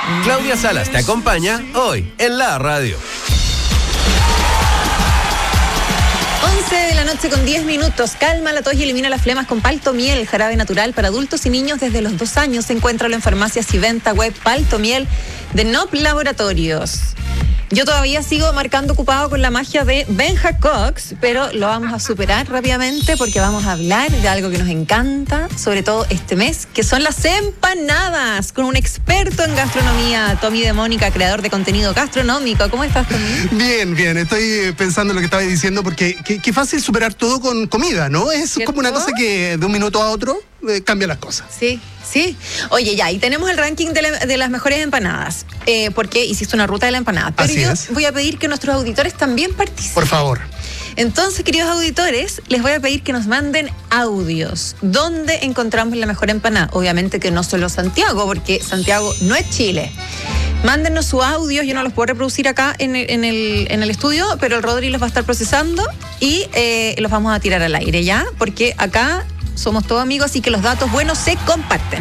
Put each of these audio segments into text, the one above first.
Claudia Salas te acompaña hoy en la radio. 11:10 a.m. Calma la tos y elimina las flemas con Palto Miel, jarabe natural para adultos y niños desde los 2 años. Encuéntralo en farmacias y venta web Palto Miel de Nop Laboratorios. Yo todavía sigo marcando ocupado con la magia de Benja Cox, pero lo vamos a superar rápidamente porque vamos a hablar de algo que nos encanta, sobre todo este mes, que son las empanadas, con un experto en gastronomía, Tommy de Mónica, creador de contenido gastronómico. ¿Cómo estás, Tommy? Bien. Estoy pensando en lo que estaba diciendo porque qué fácil superar todo con comida, ¿no? Es ¿cierto? Como una cosa que de un minuto a otro cambia las cosas. Sí. Oye, ya, y tenemos el ranking de las mejores empanadas, porque hiciste una ruta de la empanada. Pero Así yo es. voy a pedir que nuestros auditores también participen. Por favor. Entonces, queridos auditores, les voy a pedir que nos manden audios. ¿Dónde encontramos la mejor empanada? Obviamente que no solo Santiago, porque Santiago no es Chile. Mándennos sus audios, yo no los puedo reproducir acá en el estudio, pero el Rodri los va a estar procesando y los vamos a tirar al aire, ¿ya? Porque acá somos todos amigos, así que los datos buenos se comparten.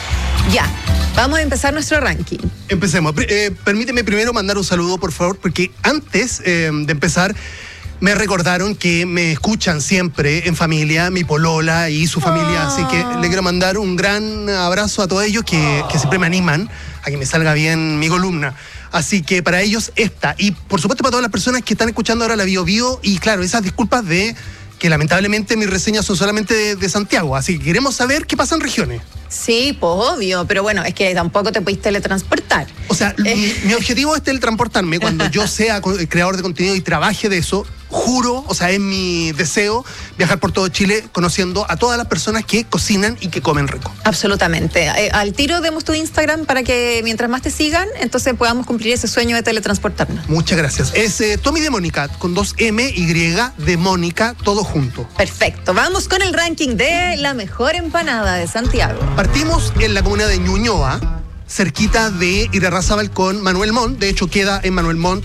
Ya, vamos a empezar nuestro ranking. Empecemos. Permíteme primero mandar un saludo, por favor, porque antes de empezar me recordaron que me escuchan siempre en familia, mi polola y su familia, así que le quiero mandar un gran abrazo a todos ellos que siempre me animan a que me salga bien mi columna. Así que para ellos esta, y por supuesto para todas las personas que están escuchando ahora la Bio Bio, y claro, esas disculpas de que lamentablemente mis reseñas son solamente de Santiago, así que queremos saber qué pasa en regiones. Sí, pues obvio, pero bueno, es que tampoco te pudiste teletransportar. O sea, mi objetivo es teletransportarme cuando yo sea creador de contenido y trabaje de eso. Juro, o sea, es mi deseo viajar por todo Chile conociendo a todas las personas que cocinan y que comen rico. Absolutamente. Al tiro demos tu Instagram para que mientras más te sigan, entonces podamos cumplir ese sueño de teletransportarnos. Muchas gracias. Es Tommy de Mónica, con 2 M, Y, de Mónica, todo junto. Perfecto. Vamos con el ranking de la mejor empanada de Santiago. Partimos en la comuna de Ñuñoa, cerquita de Irarrázaval con Manuel Montt. De hecho, queda en Manuel Montt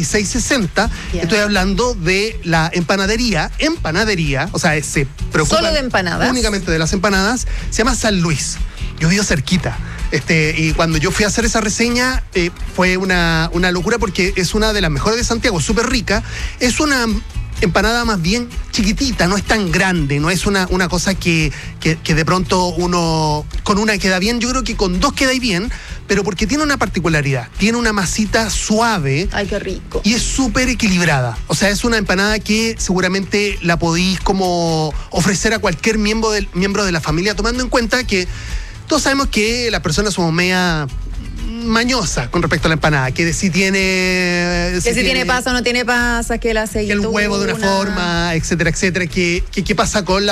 2660. Yeah. Estoy hablando de la empanadería, o sea, se preocupa ¿Solo de empanadas? Únicamente de las empanadas. Se llama San Luis. Yo vivo cerquita. Y cuando yo fui a hacer esa reseña, fue una locura porque es una de las mejores de Santiago, súper rica. Es una empanada más bien chiquitita, no es tan grande, no es una cosa que de pronto uno con una queda bien. Yo creo que con 2 queda bien, pero porque tiene una particularidad, tiene una masita suave. Ay, qué rico. Y es súper equilibrada. O sea, es una empanada que seguramente la podéis como ofrecer a cualquier miembro de la familia, tomando en cuenta que todos sabemos que las personas somos media mañosa con respecto a la empanada, que si tiene pasa o no tiene pasa, que el aceite, que el huevo de una forma, etcétera, que qué pasa con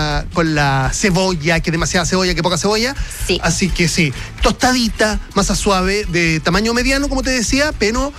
la cebolla, que demasiada cebolla, que poca cebolla. Sí. Así que sí, tostadita, masa suave, de tamaño mediano, como te decía, pero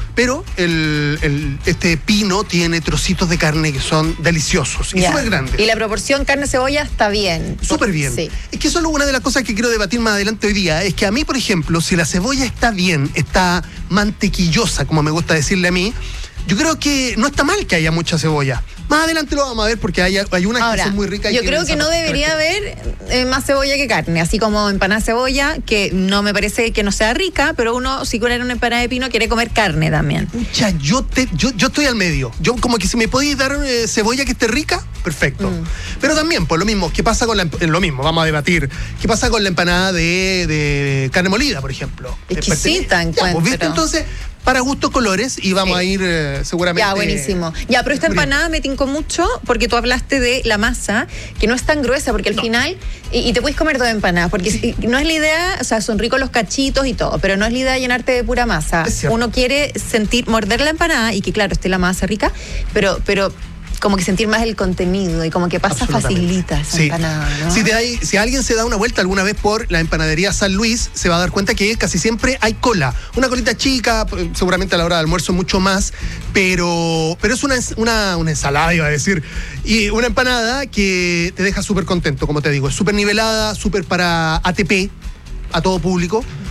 este pino tiene trocitos de carne que son deliciosos y súper grandes. Y la proporción carne-cebolla está bien. Súper bien. Sí. Es que eso es una de las cosas que quiero debatir más adelante hoy día. Es que a mí, por ejemplo, si la cebolla está bien, está mantequillosa, como me gusta decirle a mí, yo creo que no está mal que haya mucha cebolla. Más adelante lo vamos a ver porque hay unas Ahora, que son muy ricas. Yo creo que no debería haber más cebolla que carne, así como empanada de cebolla, que no me parece que no sea rica, pero uno, si quiere una empanada de pino, quiere comer carne también. Pucha, yo estoy al medio. Yo como que si me podéis dar cebolla que esté rica, perfecto. Pero también, pues lo mismo, ¿qué pasa con lo mismo? Vamos a debatir. ¿Qué pasa con la empanada de carne molida, por ejemplo? Exquisita, encuentro. Pues, ¿viste? Entonces, para gustos colores, y vamos a ir seguramente. Ya, buenísimo. Ya, pero esta empanada me tincó mucho porque tú hablaste de la masa, que no es tan gruesa, porque al final, y te puedes comer 2 empanadas, porque no es la idea, o sea, son ricos los cachitos y todo, pero no es la idea llenarte de pura masa. Uno quiere morder la empanada y que claro, esté la masa rica, pero como que sentir más el contenido y como que pasa facilita esa empanada, ¿no? Si alguien se da una vuelta alguna vez por la empanadería San Luis, se va a dar cuenta que casi siempre hay cola. Una colita chica, seguramente a la hora de almuerzo mucho más, pero es una ensalada, iba a decir. Y una empanada que te deja súper contento, como te digo. Es súper nivelada, súper para ATP, a todo público.